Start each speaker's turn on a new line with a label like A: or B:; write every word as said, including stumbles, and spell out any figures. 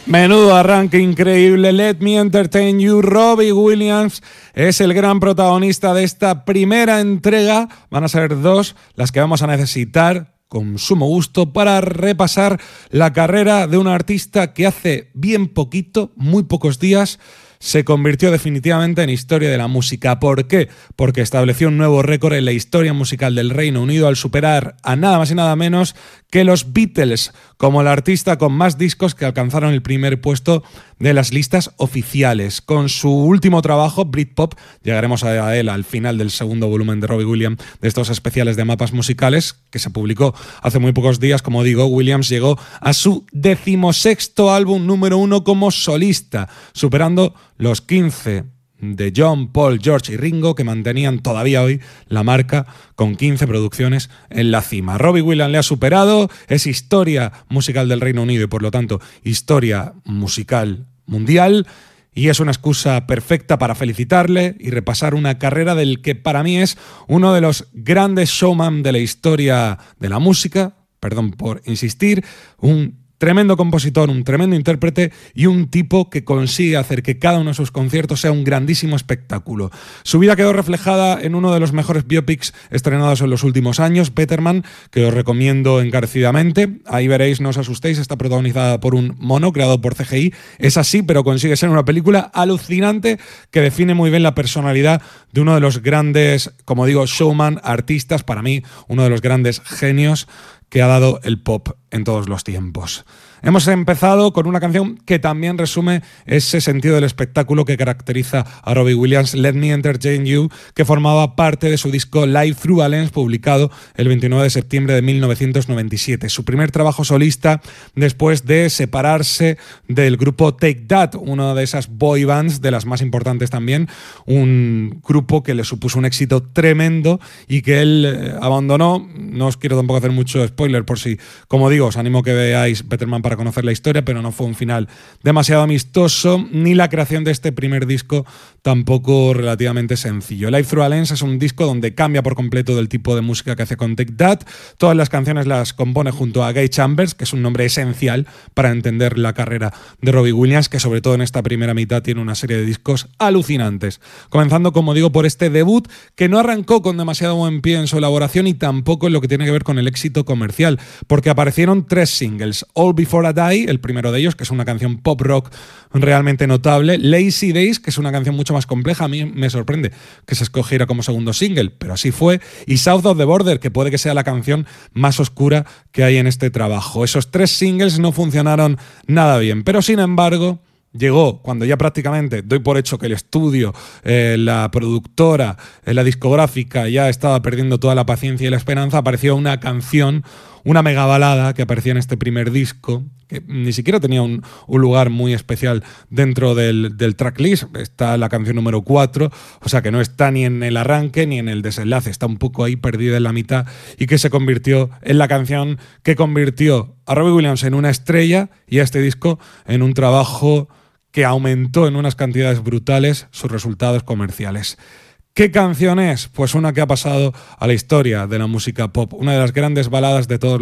A: Menudo arranque increíble, Let Me Entertain You. Robbie Williams es el gran protagonista de esta primera entrega. Van a ser dos las que vamos a necesitar con sumo gusto para repasar la carrera de un artista que hace bien poquito, muy pocos días, se convirtió definitivamente en historia de la música. ¿Por qué? Porque estableció un nuevo récord en la historia musical del Reino Unido al superar a nada más y nada menos que los Beatles, como el artista con más discos que alcanzaron el primer puesto de las listas oficiales. Con su último trabajo, Britpop, llegaremos a él al final del segundo volumen de Robbie Williams, de estos especiales de mapas musicales, que se publicó hace muy pocos días. Como digo, Williams llegó a su decimosexto álbum número uno como solista, superando los quince de John, Paul, George y Ringo, que mantenían todavía hoy la marca con quince producciones en la cima. Robbie Williams le ha superado, es historia musical del Reino Unido y por lo tanto historia musical mundial, y es una excusa perfecta para felicitarle y repasar una carrera del que para mí es uno de los grandes showman de la historia de la música, perdón por insistir, un tremendo compositor, un tremendo intérprete y un tipo que consigue hacer que cada uno de sus conciertos sea un grandísimo espectáculo. Su vida quedó reflejada en uno de los mejores biopics estrenados en los últimos años, Better Man, que os recomiendo encarecidamente. Ahí veréis, no os asustéis, está protagonizada por un mono creado por C G I. Es así, pero consigue ser una película alucinante que define muy bien la personalidad de uno de los grandes, como digo, showman, artistas, para mí, uno de los grandes genios que ha dado el pop en todos los tiempos. Hemos empezado con una canción que también resume ese sentido del espectáculo que caracteriza a Robbie Williams, Let Me Entertain You, que formaba parte de su disco Live Through a Lens, publicado el veintinueve de septiembre de mil novecientos noventa y siete. Su primer trabajo solista después de separarse del grupo Take That, una de esas boy bands de las más importantes también, un grupo que le supuso un éxito tremendo y que él eh, abandonó. No os quiero tampoco hacer mucho spoiler por si, como digo, os animo a que veáis Better Man para conocer la historia, pero no fue un final demasiado amistoso, ni la creación de este primer disco tampoco relativamente sencillo. Live Through a Lens es un disco donde cambia por completo del tipo de música que hace con Take That. Todas las canciones las compone junto a Guy Chambers, que es un nombre esencial para entender la carrera de Robbie Williams, que sobre todo en esta primera mitad tiene una serie de discos alucinantes. Comenzando, como digo, por este debut que no arrancó con demasiado buen pie en su elaboración y tampoco en lo que tiene que ver con el éxito comercial, porque aparecieron tres singles: All Before I Die, el primero de ellos, que es una canción pop rock realmente notable; Lazy Days, que es una canción mucho más compleja, a mí me sorprende que se escogiera como segundo single, pero así fue; y South of the Border, que puede que sea la canción más oscura que hay en este trabajo. Esos tres singles no funcionaron nada bien, pero sin embargo llegó cuando ya prácticamente doy por hecho que el estudio, eh, la productora, eh, la discográfica ya estaba perdiendo toda la paciencia y la esperanza. Apareció una canción, una mega balada que aparecía en este primer disco, que ni siquiera tenía un, un lugar muy especial dentro del, del tracklist. Está la canción número cuatro, o sea que no está ni en el arranque ni en el desenlace, está un poco ahí perdida en la mitad, y que se convirtió en la canción que convirtió a Robbie Williams en una estrella y a este disco en un trabajo que aumentó en unas cantidades brutales sus resultados comerciales. ¿Qué canción es? Pues una que ha pasado a la historia de la música pop, una de las grandes baladas de todos